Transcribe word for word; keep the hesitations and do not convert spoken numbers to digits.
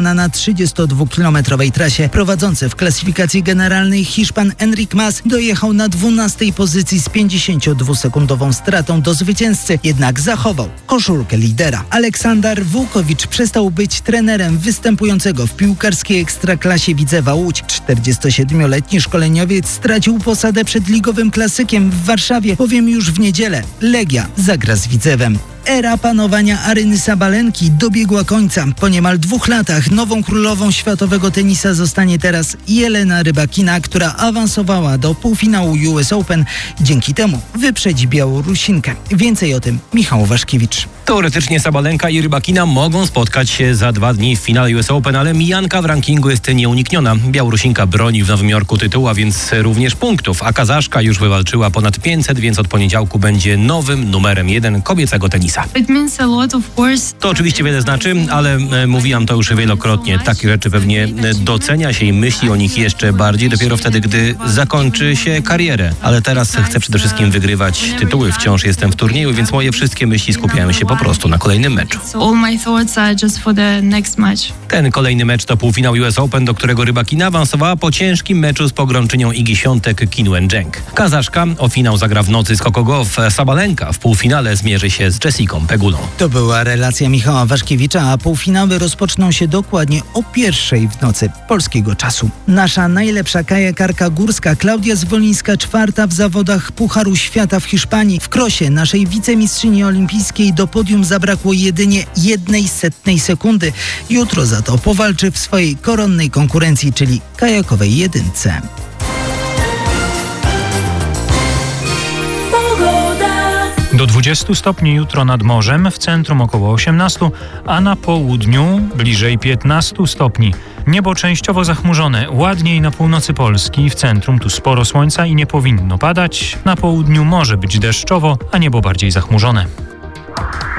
zaplanowana na trzydziestodwukilometrowej trasie. Prowadzący w klasyfikacji generalnej Hiszpan Enric Mas dojechał na dwunastej pozycji z pięćdziesięciodwusekundową stratą do zwycięzcy, jednak zachował koszulkę lidera. Aleksander Vukovic przestał być trenerem występującego w piłkarskiej ekstraklasie Widzewa Łódź. czterdziestosiedmioletni szkoleniowiec stracił posadę przed ligowym klasykiem w Warszawie, bowiem już w niedzielę Legia zagra z Widzewem. Era panowania Aryny Sabalenki dobiegła końca. Po niemal dwóch latach nową królową światowego tenisa zostanie teraz Jelena Rybakina, która awansowała do półfinału U S Open. Dzięki temu wyprzedzi Białorusinkę. Więcej o tym Michał Waszkiewicz. Teoretycznie Sabalenka i Rybakina mogą spotkać się za dwa dni w finale U S Open, ale mijanka w rankingu jest nieunikniona. Białorusinka broni w Nowym Jorku tytułu, a więc również punktów, a Kazaszka już wywalczyła ponad pięćset, więc od poniedziałku będzie nowym numerem jeden kobiecego tenisa. To oczywiście wiele znaczy, ale e, mówiłam to już wielokrotnie. Takie rzeczy pewnie docenia się i myśli o nich jeszcze bardziej dopiero wtedy, gdy zakończy się karierę. Ale teraz chcę przede wszystkim wygrywać tytuły. Wciąż jestem w turnieju, więc moje wszystkie myśli skupiają się po prostu na kolejnym meczu. Ten kolejny mecz to półfinał U S Open, do którego Rybakina awansowała po ciężkim meczu z pogromczynią Igi Świątek Kim Wen-jeng. Kazaszka o finał zagra w nocy z Coco Gauff. Sabalenka w półfinale zmierzy się z Jessicą Pegulą. To była relacja Michała Waszkiewicza, a półfinały rozpoczną się dokładnie o pierwszej w nocy polskiego czasu. Nasza najlepsza kajakarka górska Klaudia Zwolińska czwarta w zawodach Pucharu Świata w Hiszpanii. W krosie naszej wicemistrzyni olimpijskiej do podium zabrakło jedynie jednej setnej sekundy. Jutro za to powalczy w swojej koronnej konkurencji, czyli kajakowej jedynce. Do dwudziestu stopni jutro nad morzem, w centrum około osiemnastu, a na południu bliżej piętnastu stopni. Niebo częściowo zachmurzone, ładniej na północy Polski, w centrum tu sporo słońca i nie powinno padać. Na południu może być deszczowo, a niebo bardziej zachmurzone.